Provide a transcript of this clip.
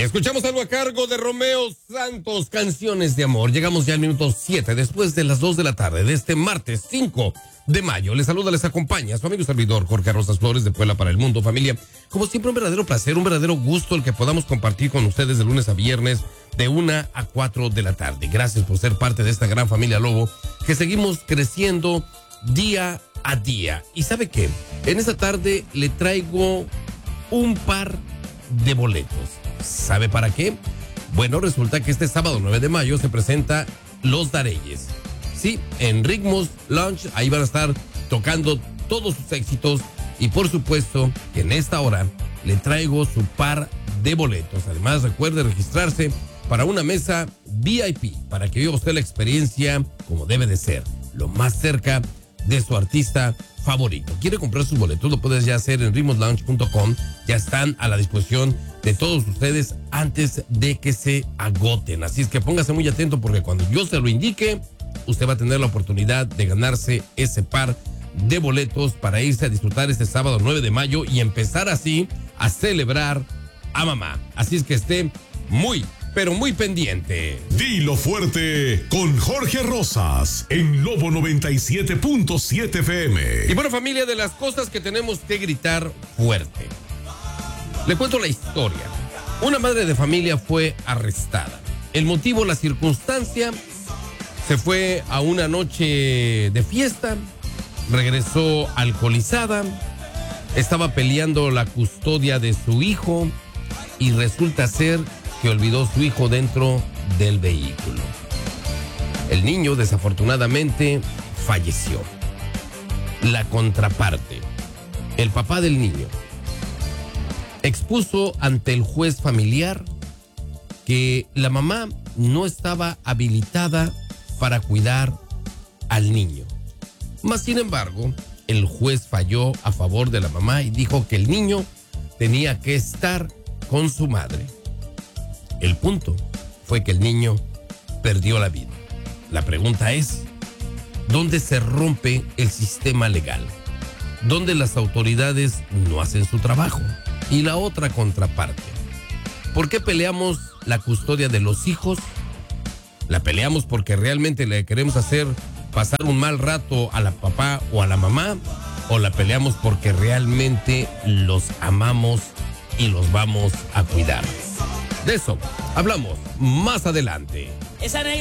Escuchamos algo a cargo de Romeo Santos, Canciones de Amor. Llegamos ya al minuto 7, después de las 2 de la tarde de este martes 5 de mayo. Les saluda, les acompaña su amigo y servidor Jorge Rosas Flores de Puebla para el Mundo, familia. Como siempre, un verdadero placer, un verdadero gusto el que podamos compartir con ustedes de lunes a viernes de 1 a 4 de la tarde. Gracias por ser parte de esta gran familia Lobo, que seguimos creciendo día a día. ¿Y sabe qué? En esta tarde le traigo un par de boletos. ¿Sabe para qué? Bueno, resulta que este sábado 9 de mayo se presenta Los Dareyes. Sí, en Ritmos Lounge, ahí van a estar tocando todos sus éxitos y por supuesto que en esta hora le traigo su par de boletos. Además, recuerde registrarse para una mesa VIP para que viva usted la experiencia como debe de ser, lo más cerca de su artista favorito. ¿Quiere comprar sus boletos? Lo puedes ya hacer en ritmoslounge.com. Ya están a la disposición de todos ustedes antes de que se agoten. Así es que póngase muy atento porque cuando yo se lo indique, usted va a tener la oportunidad de ganarse ese par de boletos para irse a disfrutar este sábado 9 de mayo y empezar así a celebrar a mamá. Así es que esté muy, pero muy pendiente. Dilo fuerte con Jorge Rosas en Lobo 97.7 FM. Y bueno, familia, de las cosas que tenemos que gritar fuerte. Le cuento la historia. Una madre de familia fue arrestada. El motivo, la circunstancia, se fue a una noche de fiesta, regresó alcoholizada, estaba peleando la custodia de su hijo y resulta ser que olvidó su hijo dentro del vehículo. El niño desafortunadamente falleció. La contraparte, el papá del niño, expuso ante el juez familiar que la mamá no estaba habilitada para cuidar al niño. Mas, sin embargo, el juez falló a favor de la mamá y dijo que el niño tenía que estar con su madre. El punto fue que el niño perdió la vida. La pregunta es, ¿dónde se rompe el sistema legal? ¿Dónde las autoridades no hacen su trabajo? Y la otra contraparte, ¿por qué peleamos la custodia de los hijos? ¿La peleamos porque realmente le queremos hacer pasar un mal rato a la papá o a la mamá? ¿O la peleamos porque realmente los amamos y los vamos a cuidar? De eso hablamos más adelante.